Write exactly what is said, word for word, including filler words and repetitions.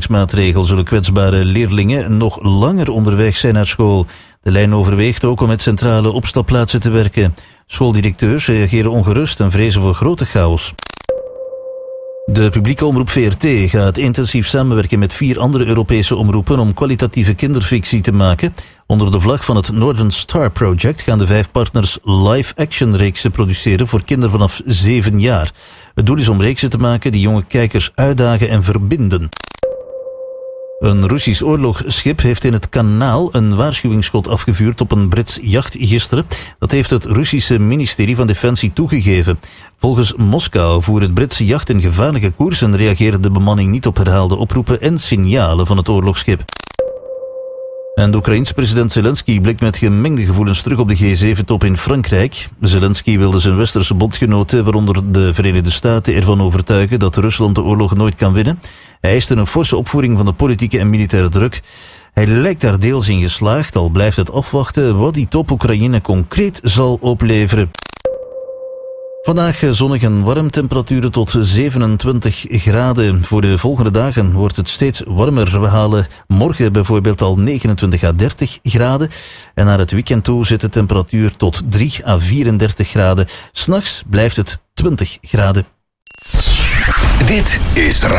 beschermingsmaatregel zullen kwetsbare leerlingen nog langer onderweg zijn naar school. De lijn overweegt ook om met centrale opstapplaatsen te werken. Schooldirecteurs reageren ongerust en vrezen voor grote chaos. De publieke omroep V R T gaat intensief samenwerken met vier andere Europese omroepen om kwalitatieve kinderfictie te maken. Onder de vlag van het Northern Star Project gaan de vijf partners live-action reeksen produceren voor kinderen vanaf zeven jaar. Het doel is om reeksen te maken die jonge kijkers uitdagen en verbinden. Een Russisch oorlogsschip heeft in het kanaal een waarschuwingsschot afgevuurd op een Brits jacht gisteren. Dat heeft het Russische ministerie van Defensie toegegeven. Volgens Moskou voer het Britse jacht een gevaarlijke koers en reageerde de bemanning niet op herhaalde oproepen en signalen van het oorlogsschip. En de Oekraïense president Zelensky blikt met gemengde gevoelens terug op de G zeven top in Frankrijk. Zelensky wilde zijn westerse bondgenoten, waaronder de Verenigde Staten, ervan overtuigen dat Rusland de oorlog nooit kan winnen. Hij eiste een forse opvoering van de politieke en militaire druk. Hij lijkt daar deels in geslaagd, al blijft het afwachten wat die top Oekraïne concreet zal opleveren. Vandaag zonnig en warm, temperaturen tot zevenentwintig graden. Voor de volgende dagen wordt het steeds warmer. We halen morgen bijvoorbeeld al negenentwintig à dertig graden. En naar het weekend toe zit de temperatuur tot drie à vierendertig graden. 'S Nachts blijft het twintig graden. Dit is